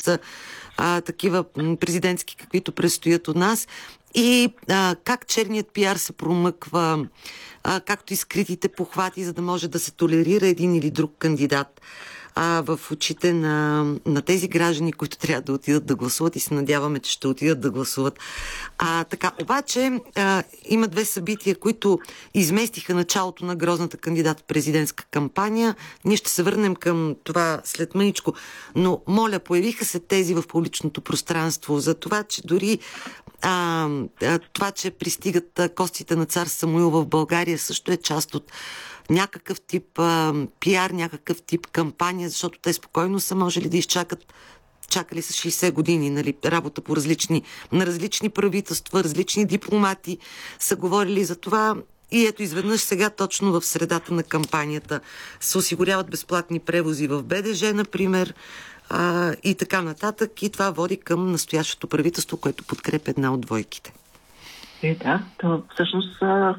такива президентски, каквито предстоят от нас. И как черният пиар се промъква, както и скритите похвати, за да може да се толерира един или друг кандидат в очите на тези граждани, които трябва да отидат да гласуват и се надяваме, че ще отидат да гласуват. Така, обаче има две събития, които изместиха началото на грозната кандидат-президентска кампания. Ние ще се върнем към това след мъничко. Но, моля, появиха се тези в публичното пространство за това, че дори това, че пристигат костите на цар Самуил в България, също е част от някакъв тип пиар, някакъв тип кампания, защото те спокойно са можели да изчакат. Чакали са 60 години, нали, работа на различни правителства, различни дипломати са говорили за това. И ето изведнъж сега, точно в средата на кампанията, се осигуряват безплатни превози в БДЖ, например, и така нататък. И това води към настоящото правителство, което подкрепя една от двойките. Да, то всъщност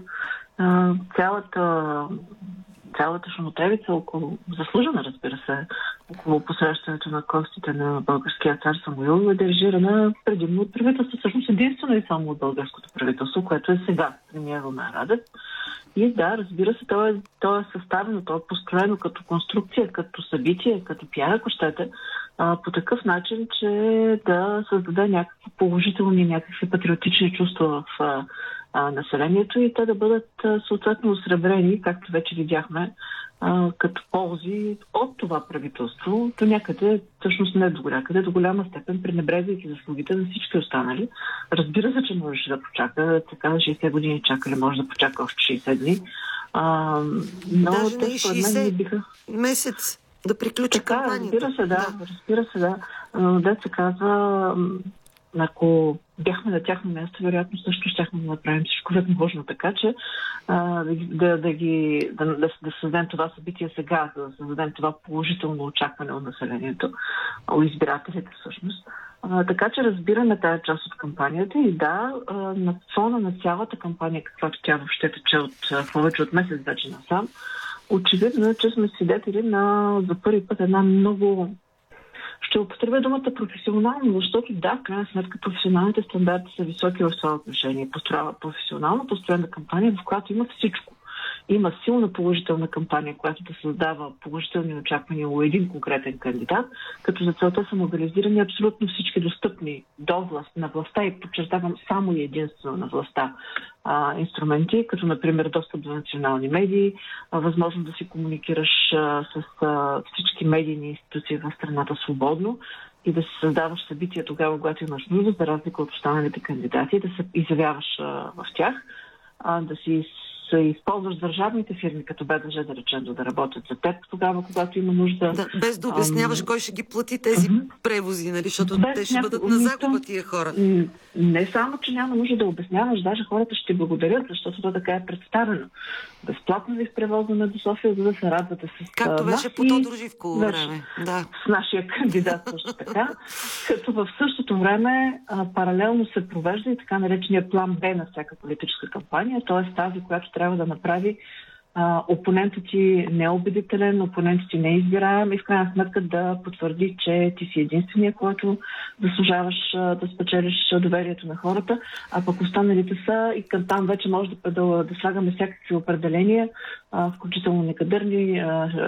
цялата шумотевица около, заслужена, разбира се, около посрещането на костите на българския цар Самуил е дирижирана предимно от правителство, всъщност единствено и само от българското правителство, което е сега премиер Румен Радев. И да, разбира се, то е съставено, то е построено като конструкция, като събитие, като пиар, ако щете, по такъв начин, че да създаде някакви положителни, някакви патриотични чувства в населението и те да бъдат съответно осребрени, както вече видяхме, като ползи от това правителство, до някъде, всъщност не до някъде, до голяма степен пренебрегвайки заслугите на всички останали. Разбира се, че можеше да почака, така 60 години чакали, може да почака още 60 дни. Но даже те според мен не биха... месец да приключи кампанията. Разбира се, да. Дето се казва, ако бяхме на тяхно място, вероятно също щяхме да направим всичко възможно, така че да създадем това събитие сега, да създадем това положително очакване от населението, от избирателите всъщност. Така че разбираме тая част от кампанията и да, на фона на цялата кампания, каквато тя въобще тече от повече от месец вече насам, очевидно е, че сме свидетели на за първи път една много... Ще употребя думата професионално, защото да, в крайна сметка професионалните стандарти са високи в това отношение. Професионално построена кампания, в която има всичко. Има силна положителна кампания, която да създава положителни очаквания у един конкретен кандидат, като за целта са мобилизирани абсолютно всички достъпни до власт, на властта и подчертавам само и единствено на властта инструменти, като например достъп до национални медии, възможност да си комуникираш с всички медийни институции в страната свободно и да се създаваш събития тогава, когато имаш нужда, за разлика от останалите кандидати, да се изявяваш в тях, да си се използваш държавните фирми, като БДЖ, да речем, да работят за теб тогава, когато има нужда. Да, без да обясняваш кой ще ги плати тези превози, нали? Защото те ще бъдат на загуба тия хора. Не само, че няма нужда да обясняваш, даже хората ще благодарят, защото това така е представено. Безплатно ви превозваме до София, за да се радвате с както беше по Тодор Живково време. Да. С нашия кандидат също така. Като в същото време паралелно се провежда и така наречения план Б на всяка политическа кампания, т.е. тази, която трябва да направи опонентът ти неубедителен, опонентът ти неизбираем и в крайна сметка да потвърди, че ти си единствения, който заслужаваш да спечелиш доверието на хората, а пък останалите са и към там вече може да слагаме всякакви определения, включително некадърни,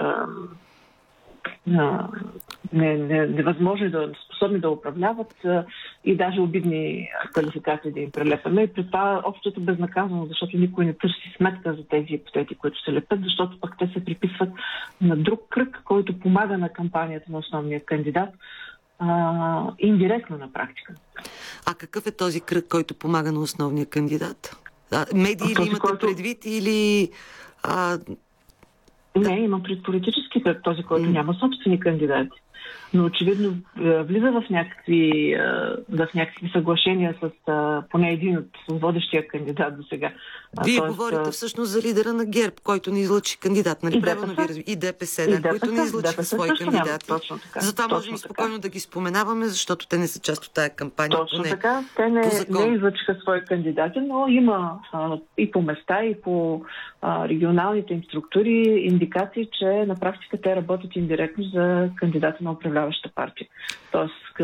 невъзможни да способни да управляват и даже обидни квалификации да им прилепяме. И при това общото безнаказано, защото никой не търси сметка за тези епитети, които се лепят, защото пък те се приписват на друг кръг, който помага на кампанията на основния кандидат индиректно на практика. А какъв е този кръг, който помага на основния кандидат? Медии ли имате предвид или... Не, има пред политически кръг, този, който няма собствени кандидати. Но очевидно влиза в някакви съглашения с поне един от водещия кандидат до сега. Вие говорите всъщност за лидера на ГЕРБ, който не излъчи кандидат, нали? И ДПС, които не излъчиха свои кандидати. Затова можем спокойно да ги споменаваме, защото те не са част от тая кампания. Точно така, те не излъчиха свои кандидати, но има и по места, и по регионалните им структури индикации, че на практика те работят индиректно за кандидата на управляваща партия. Тоест